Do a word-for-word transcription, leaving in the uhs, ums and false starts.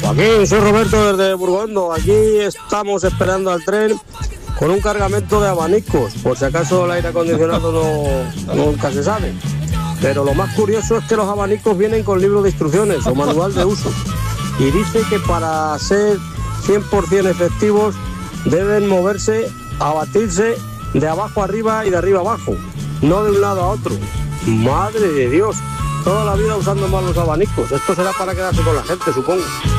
Joaquín, soy Roberto desde Burgondo. Aquí estamos esperando al tren con un cargamento de abanicos, por si acaso el aire acondicionado no, nunca se sabe. Pero lo más curioso es que los abanicos vienen con libro de instrucciones o manual de uso. Y dice que para ser cien por ciento efectivos deben moverse, abatirse de abajo arriba y de arriba abajo, no de un lado a otro. Madre de Dios, toda la vida usando mal los abanicos. Esto será para quedarse con la gente, supongo.